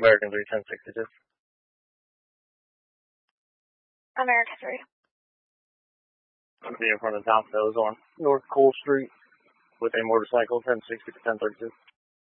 American 3, 1062. America 3. I'll be in front of Domino's on North Cole Street with a motorcycle, 1060 to 1032.